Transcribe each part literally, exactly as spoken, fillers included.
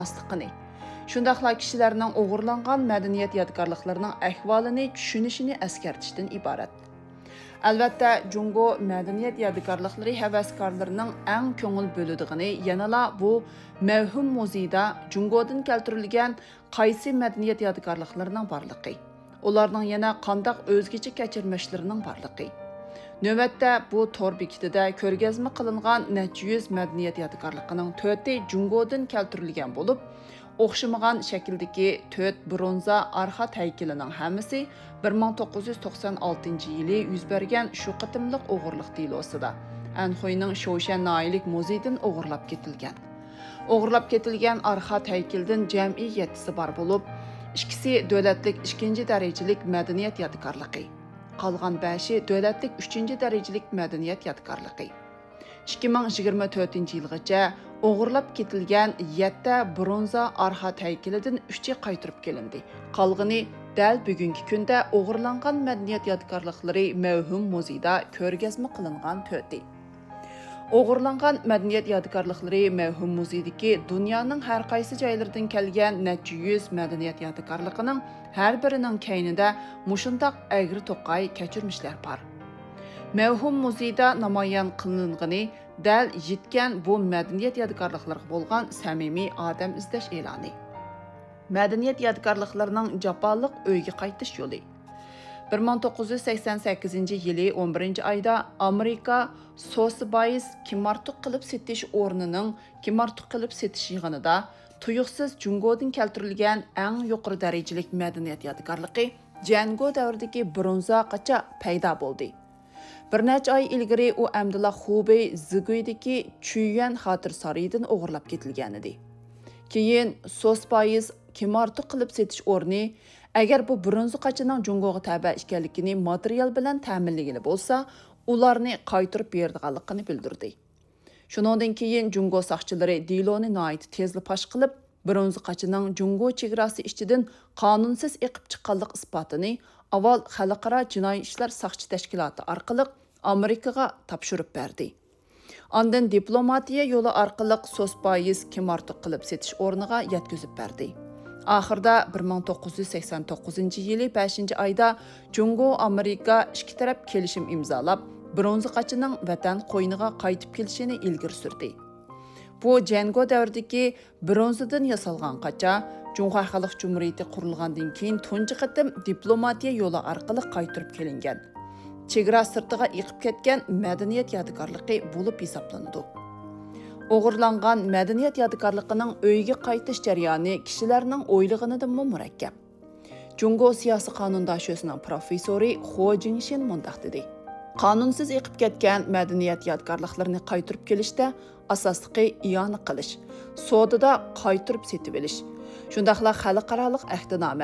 Aslıqını. Şundaqla kişilərinin oğurlanğan mədəniyyət yadgarlıqlarının əhvalını düşünüşünü əskertişdən ibarət. Əlbəttə, Cungo mədəniyyət yadgarlıqları həvəskarlarının ən köngül bölüdüğünü, yanala bu mevhum muzeyda Cungodan keltirilgan qaysi mədəniyyət yadgarlıqlarının barlığı, onlarning yana qandaq özgəçə keçirməşlərinin barlığı. Növbətdə bu tor bekitida ko'rgazma qilingan necha yuz madaniyat yodgorligining to'rti Jungodan keltirilgan bo'lib, o'xshamagan shakldagi to'rt bronza arxat haykalining hammasi bir ming to'qqiz yuz to'qson oltinchi yili yuz bergan shu qitimliq o'g'irlik delosida Anxoyning Shoshan Nailik muzeyidan o'g'irlab ketilgan. O'g'irlab ketilgan arxat haykaldan jami yettisi bor bo'lib, ikkisi davlatlik ikkinchi darajalik madaniyat yodgorligi. Qalğan beşi dövlətlik üçüncü dərəcəlik mədəniyyət yadgarlığı. ikki ming yigirma to'rtinchi yilgacha o'g'irlab ketilgan yetti bronza arxat haykalidan uchi qaytirib kelindi. Qolgani dal bugungi kunda o'g'irlangan madaniyat yodgorliklari mavhum muzeyda ko'rgazma qilingan to'rti. O'g'irlangan madaniyat yodgorliklari mavhum muzeydagi dunyoning har qaysi joylaridan kelgan necha yuz madaniyat yodgorligining har birining kaynida mushundaq agri to'qay kechirmishlar bor. Mavhum muzeyda namoyon qilingani dal yetgan bu madaniyat yodgorliklariga bo'lgan samimiy odam izlash e'loni. Madaniyat yodgorliklarining jafoliq uyga qaytish yo'li. bir ming to'qqiz yuz sakson sakkizinchi yili o'n birinchi oyda Amerika Sotheby's kimartuq qilib setish o'rnining kimartuq qilib setish yig'inida tuyuqsiz Jungodan keltirilgan eng yuqori darajalik madaniyat yodgorligi Jango davridagi bronza qacha paydo bo'ldi. Bir necha oy ilgari u Amdullah Hubey Ziguydagi Chuyuan xotir saroyidan o'g'irlab ketilgan edi. Keyin Sotheby's kimartuq qilib setish o'rni agar bu bronza qachining Jungoga taba ekanligini material bilan ta'minlagani bo'lsa, ularni qaytirib berdiganligini bildirdi. Shuningdan keyin Jungo soqchilari Diloni Night tezli pash qilib, bronza qachining Jungo chegarasi ichidan qonunsiz eqib chiqqanlik isbotini avval xalqaro jinoiy ishlar soqchi tashkiloti orqali Amerikaga topshirib berdi. Ondan diplomatiya yo'li orqali Sotheby's kimartuq qilib setish o'rniga yetkazib berdi. Axırda bir ming to'qqiz yuz sakson to'qqizinchi yili beshinchi oyda Jungo Amerika ikki taraf kelishim imzolab, bronza qachining vatan qo'yniga qaytib kelishini ilgari surdi. Bu Jango davridagi bronzadan yasalgan qacha Jungo Xalq Jumhuriyati qurilgandan keyin tunji qatim diplomatiya yo'li orqali qaytirib kelingan. Chegara sirtiga yiqib ketgan madaniyat yodgorligi bo'lib hisoblanadi. O'g'irlangan madaniyat yodgorligining uyga qaytish jarayoni kishilarning o'ylig'idan murakkab. Jungo siyosiy qonundoshisining professori Ho Jingshin mundaq dedi. Qonunsiz yiqib ketgan madaniyat yodgorliklarini qaytirib kelishda asosliqi iyona qilish, sodada qaytirib setib olish, shundaqla xalqaroliq ahdnoma.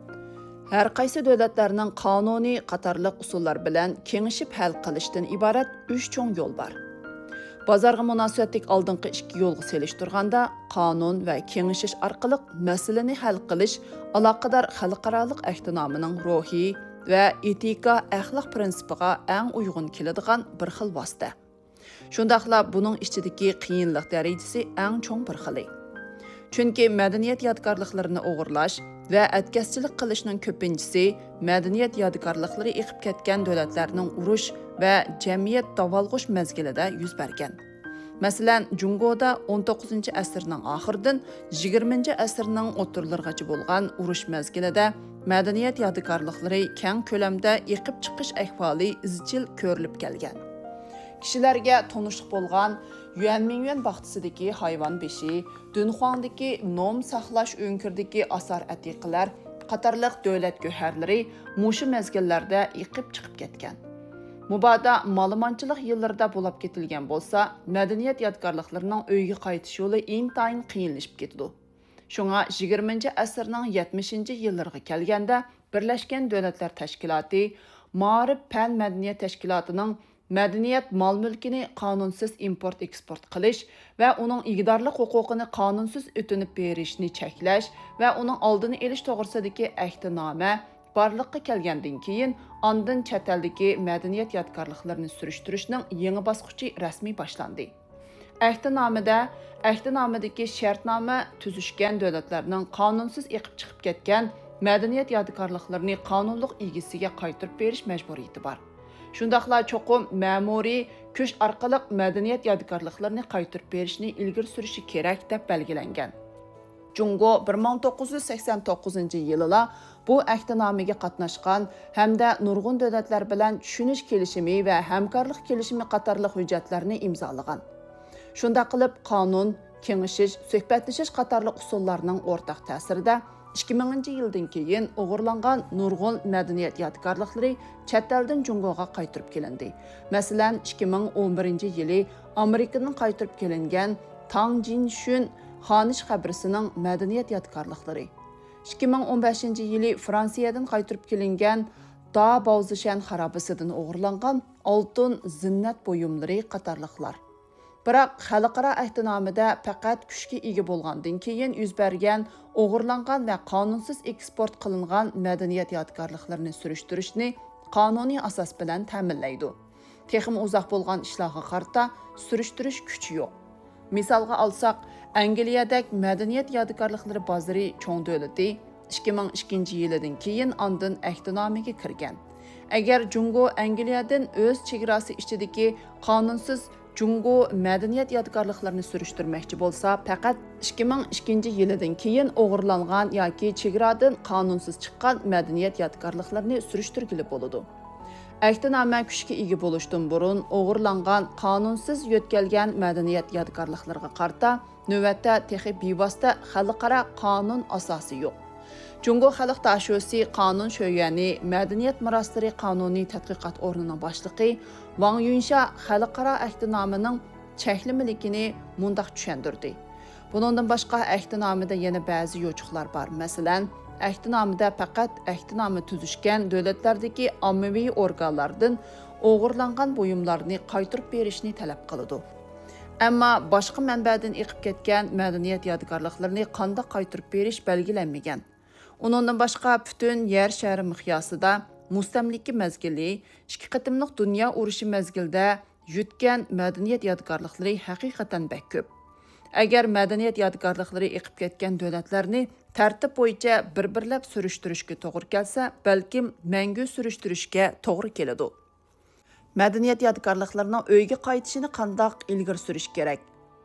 Har qaysi davlatlarning qonuniy qatorliq usullar bilan kengishib hal qilishdan iborat uch cho'ng yo'l bor. Bozorga munosabatlik oldingi ikki yo'lga selishtirganda qonun va kengishish orqali masalani hal qilish aloqador xalqaroliq ahdnomining ruhiy va etika axloq prinsipiga eng uyg'un keladigan bir xil vosita. Shundaqla buning ichidagi qiyinlik darajasi eng cho'ng bir xili. Chunki madaniyat yodgorliklarini o'g'irlash va atkazchilik qilishning ko'pinchisi madaniyat yodgorliklari yiqib ketgan davlatlarning urush va jamiyat davolg'ish mezgilida yuz bergan. Masalan, Jungoda o'n to'qqizinchi asrning oxiridan yigirmanchi asrning o'rtalargacha bo'lgan urush mezgilida madaniyat yodgorliklari keng ko'lamda yiqib chiqish ahvoli izchil ko'rilib kelgan. Kishilarga tanishlik bo'lgan Yuanmingyuan baxtisidagi hayvon beshi, Dunhuangdagi nom saqlash o'nkirdagi asar atiqalar qatorliq davlat go'harlari mushu mezgillarda yiqib chiqib ketgan. Mubada ma'lumotchilik yillarida bo'lib ketilgan bo'lsa, madaniyat yodgorliklarining uyga qaytish yo'li intayin qiyinlashib ketdi. Shunga yigirmanchi asrning yetmishinchi yillariga kelganda Birlashgan Davlatlar Tashkiloti Ma'rif fan madaniyat tashkilotining madaniyat mol-mulkini qonunsiz import-eksport qilish va uning igdorlik huquqini qonunsiz o'tinib berishni cheklash va uning oldini olish to'g'risidagi ahdnoma barliqqa kelgandan keyin ondan chet eldagi madaniyat yodgorliklarini surishtirishning yangi bosqichi rasmiy boshlandi. Əhdnamada Əhdnamədəki şərtnamə tüzüşkən dövlətlərinin qanunsuz eqib çıxıb ketgan mədəniyyət yadikarlıqlarını qanunluq egisiga qaytarıb berish məcburiyyəti var. Şundaqla çoxum məmuri köç arqalıq mədəniyyət yadikarlıqlarını qaytarıb berishni ilgir sürüşü kerak deb belgilangan. Jungo bir ming to'qqiz yuz sakson to'qqizinchi yilida bu əhdnaməyə qatnaşqan hamda nurg'un dövlətlər bilan tushunish kelishimi va hamkorlik kelishimi qatorliq hujjatlarni imzolagan. Shunda qilib qonun, kengishish, suhbatlashish qatorliq usullarning o'rtaq ta'sirida ikki minginchi yildan keyin o'g'irlangan nurg'un madaniyat yodgorliklari chet eldan Jungoga qaytarib kelindi. Masalan, ikki ming o'n birinchi yili Amerikadan qaytarib kelingan Tang Jinshun Xanish qabrisining madaniyat yodgorliklari. ikki ming o'n beshinchi yili Fransiyadan qaytarib kelingan Da Baozishan xarobasidan o'g'irlangan oltin zinnat buyumlari qatorliqlar. Biroq xalqaro ahdnomada faqat kuchga ega bo'lgandan keyin yuz bergan o'g'irlangan va qonunsiz eksport qilingan madaniyat yodgorliklarini surishtirishni qonuniy asos bilan ta'minlaydi. Texim uzoq bo'lgan ishlarga qarta surishtirish kuchi yo'q. Misolga olsak, Angliyadagi madaniyat yodgorliklari bozori cho'ng davlati ikki ming ikkinchi yildan keyin ondan ahdnomaga kirgan. Agar Jungo Angliyadan o'z chegarasi ichidagi qonunsiz Jungo madaniyat yodgorliklarini surishtirmoqchi bo'lsa, faqat ikki ming ikkinchi yildan keyin o'g'irlangan yoki chegaradan qonunsiz chiqqan madaniyat yodgorliklarini surishtirgili bo'ladi. Ahdnoma kuchga ega bo'lishdan burun o'g'irlangan qonunsiz yo'tkalgan madaniyat yodgorliklariga qarta navbatda texi bevosita xalqaro qonun asosi yo'q. Jungo Xalq Tashosi Qonun Sho'yani Madaniyat Miroslari qonuniy tadqiqot o'rnining boshlig'i Wang Yunsha xalqaro ahdnomaning cheklimiligini mundaq tushuntirdi. Bundan boshqa ahdnomada yana ba'zi yo'chiqlar bor. Masalan, ahdnomada faqat ahdnoma tuzishgan davlatlardagi ommaviy organlardan o'g'irlangan buyumlarni qaytarib berishni talab qiladi. Ammo boshqa manbadan eqib ketgan madaniyat yodgorliklarini qanday qaytarib berish belgilanmagan. Onundan başqa bütün yer şəhəri miqyasında mustamliki məzgili, ikki qatimliq dünya urushi məzgildə yutgan madaniyat yodgorliklari haqiqatan bək ko'p. Agar madaniyat yodgorliklari eqib ketgan davlatlarni tartib bo'yicha bir-birlab surishtirishga to'g'ri kelsa, balkim mangu surishtirishga to'g'ri keladi. Madaniyat yodgorliklarining uyga qaytishini qandoq ilgari surish kerak?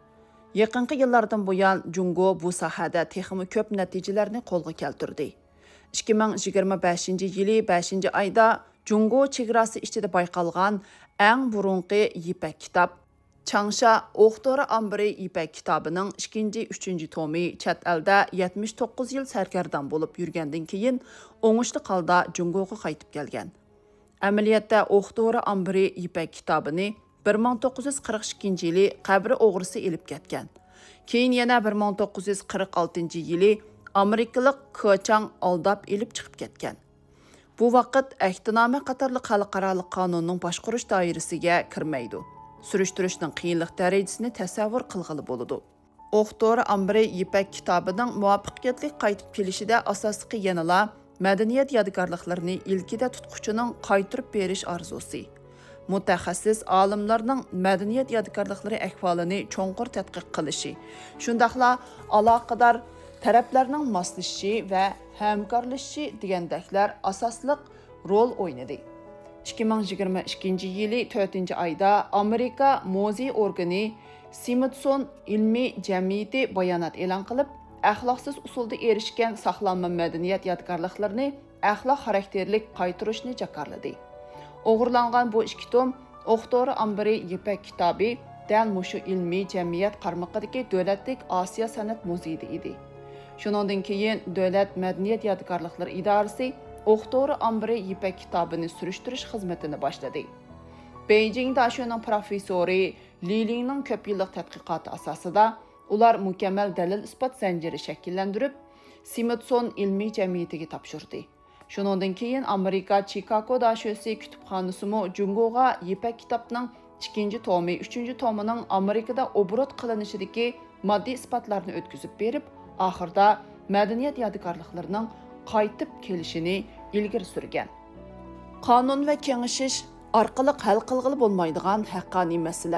Yaqinqi yillardan buyon Jungo bu sohada texmi ko'p natijalarni qo'lga keltirdi. ikki ming yigirma beshinchi yili beshinchi oyda Jungo chegarasi ichida bayqalgan eng burunqi Yipak kitob Changsha O'qdori Ambri Yipak kitobining ikkinchi uchinchi tomi chet elda yetmish to'qqiz yil sarkardan bo'lib yurgandan keyin o'ngishli holda Jungoga qaytib kelgan. Amaliyotda O'qdori Ambri Yipak kitobini bir ming to'qqiz yuz qirq ikkinchi yili qabri o'g'risi elib ketgan. Keyin yana bir ming to'qqiz yuz qirq oltinchi yili Amerikalik Kochang aldab elib chiqib ketgan. Bu vaqt ahdnoma qatorliq xalqaro qonunning boshqarish doirasiga kirmaydi. Surishtirishning qiyinlik darajasini tasavvur qilg'ili bo'ladi. O'qdori Ambri Yipak kitobining muvaffaqiyatli qaytib kelishida asosiy yanala madaniyat yodgorliklarini ilkida tutquchining qaytirib berish orzusi. Mutaxassis olimlarning madaniyat yodgorliklari ahvolini cho'nqur tadqiq qilishi, shundaqla aloqador taraflarning moslashishi va hamkorlashishi degandaklar asosliq rol o'ynadi. ikki ming yigirma ikkinchi yili to'rtinchi oyda Amerika muzey organi Smithson ilmiy jamiyati bayonot e'lon qilib, axloqsiz usulda erishgan saqlanma madaniyat yodgorliklarini axloq xarakterlik qaytarishni jakarladi. O'g'irlangan bu ikki tom O'qdori Ambri Yipak kitobi dal mushu ilmiy jamiyat qarmog'idagi davlatlik Osiyo san'at muzeyida edi. Shundan keyin davlat madaniyat yodgorliklari idorasi O'qdori Ambri Yipak kitobini surishtirish xizmatini boshladi. Beijingda shuning professori Li Lingning ko'p yillik tadqiqoti asosida ular mukammal dalil isbot zanjiri shakllantirib, Smithson ilmiy jamiyatiga topshirdi. Shundan keyin Amerika Chicago dashosi kutubxonasimi Jungoga Yipak kitobning ikkinchi tomi, uchinchi tomining Amerikada obrot qilinishidagi moddiy isbotlarni o'tkazib berib, oxirida madaniyat yodgorliklarining qaytib kelishini ilgari surgan. Qonun va kengashish orqali hal qilg'ili bo'lmaydigan haqqoniy masala.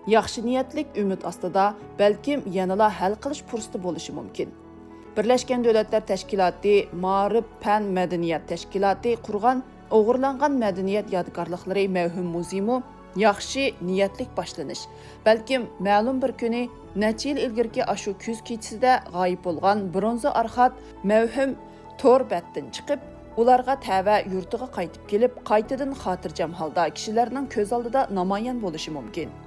yaxshi niyatlik umid ostida balkim yanada hal qilish fursati bo'lishi mumkin. Birlashgan Davlatlar Tashkiloti, Ma'rif fan madaniyat tashkiloti qurgan o'g'irlangan madaniyat yodgorliklari mavhum muzeymi yaxshi niyatlik boshlanish. Balkim ma'lum bir kuni necha yil ilgirki ashu kuz kechasida g'oyib bo'lgan bronza arxat mavhum to'r batdan chiqib, ularga tava yurtiga qaytib kelib, qaytadan xotirjam holda kishilarning ko'z oldida namoyon bo'lishi mumkin.